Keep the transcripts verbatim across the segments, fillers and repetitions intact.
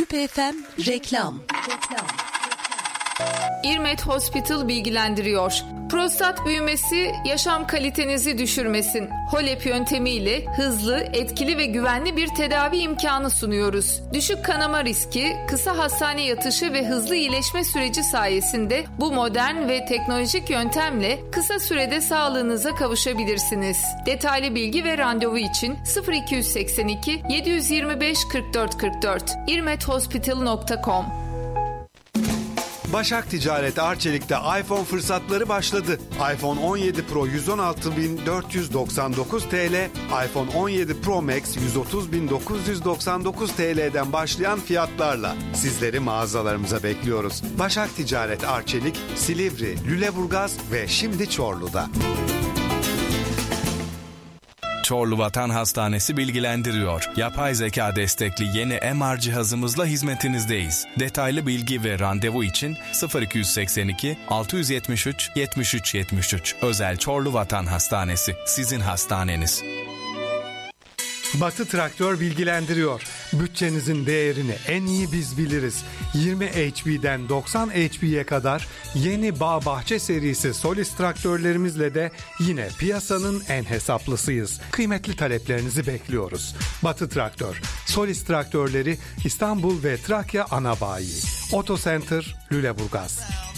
Küpe F M reklam. Reklam. İrmet Hospital bilgilendiriyor. Prostat büyümesi yaşam kalitenizi düşürmesin. HOLEP yöntemiyle hızlı, etkili ve güvenli bir tedavi imkanı sunuyoruz. Düşük kanama riski, kısa hastane yatışı ve hızlı iyileşme süreci sayesinde bu modern ve teknolojik yöntemle kısa sürede sağlığınıza kavuşabilirsiniz. Detaylı bilgi ve randevu için sıfır iki seksen iki yedi yirmi beş kırk dört kırk dört irmet hospital nokta com. Başak Ticaret Arçelik'te iPhone fırsatları başladı. iPhone on yedi Pro yüz on altı bin dört yüz doksan dokuz TL, iPhone on yedi Pro Max yüz otuz bin dokuz yüz doksan dokuz T L'den başlayan fiyatlarla sizleri mağazalarımıza bekliyoruz. Başak Ticaret Arçelik, Silivri, Lüleburgaz ve şimdi Çorlu'da. Çorlu Vatan Hastanesi bilgilendiriyor. Yapay zeka destekli yeni M R cihazımızla hizmetinizdeyiz. Detaylı bilgi ve randevu için sıfır iki seksen iki altı yüz yetmiş üç yetmiş üç yetmiş üç. Özel Çorlu Vatan Hastanesi. Sizin hastaneniz. Batı Traktör bilgilendiriyor. Bütçenizin değerini en iyi biz biliriz. yirmi H P'den doksan H P'ye kadar yeni Bağ Bahçe serisi Solis traktörlerimizle de yine piyasanın en hesaplısıyız. Kıymetli taleplerinizi bekliyoruz. Batı Traktör, Solis traktörleri İstanbul ve Trakya ana bayi. Auto Center, Lüleburgaz.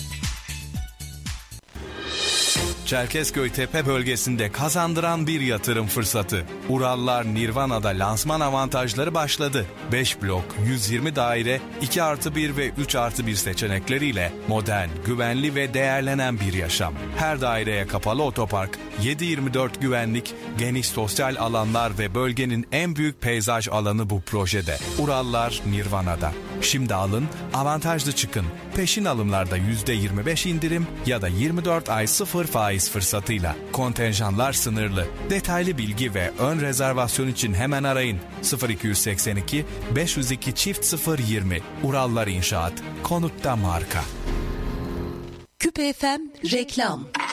Çerkezköy Tepe bölgesinde kazandıran bir yatırım fırsatı. Urallar Nirvana'da lansman avantajları başladı. beş blok, yüz yirmi daire, iki artı bir ve üç artı bir seçenekleriyle modern, güvenli ve değerlenen bir yaşam. Her daireye kapalı otopark, yedi yirmi dört güvenlik, geniş sosyal alanlar ve bölgenin en büyük peyzaj alanı bu projede. Urallar Nirvana'da. Şimdi alın, avantajlı çıkın. Peşin alımlarda yüzde yirmi beş indirim ya da yirmi dört ay sıfır faiz fırsatıyla. Kontenjanlar sınırlı. Detaylı bilgi ve ön rezervasyon için hemen arayın. sıfır iki seksen iki beş yüz iki çift sıfır yirmi. Urallar İnşaat. Konutta marka. Küpe F M reklam.